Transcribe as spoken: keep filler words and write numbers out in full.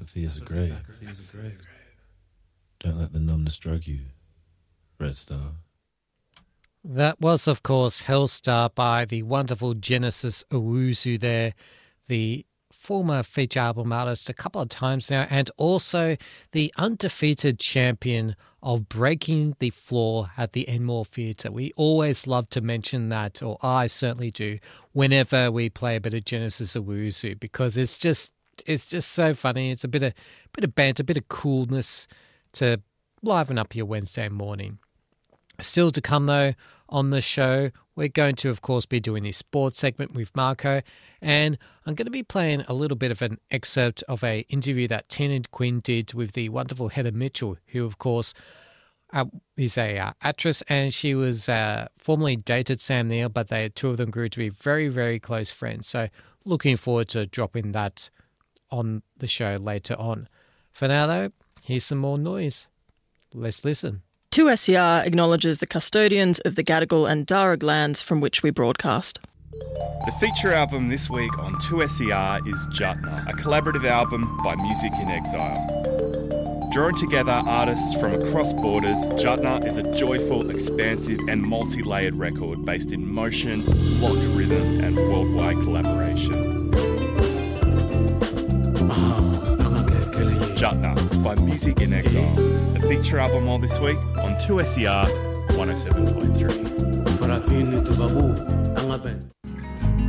Apathy is a grave. Don't let the numbness drug you, Red Star. That was, of course, Hellstar by the wonderful Genesis Owusu there, the former feature album artist a couple of times now, and also the undefeated champion of breaking the floor at the Enmore Theatre. We always love to mention that, or I certainly do, whenever we play a bit of Genesis Owusu, because it's just it's just so funny. It's a bit of bit of banter, a bit of coolness to liven up your Wednesday morning. Still to come, though, on the show, we're going to, of course, be doing the sports segment with Marco, and I'm going to be playing a little bit of an excerpt of a interview that Tina Quinn did with the wonderful Heather Mitchell, who, of course, uh, is a uh, actress, and she was uh, formerly dated Sam Neill, but they two of them grew to be very, very close friends. So looking forward to dropping that on the show later on. For now, though, here's some more noise. Let's listen. two S E R acknowledges the custodians of the Gadigal and Darug lands from which we broadcast. The feature album this week on two S E R is Jutna, a collaborative album by Music in Exile. Drawing together artists from across borders, Jutna is a joyful, expansive and multi-layered record based in motion, locked rhythm and worldwide collaboration. Jutna by Music in Exile, a feature album all this week on two S E R one oh seven point three.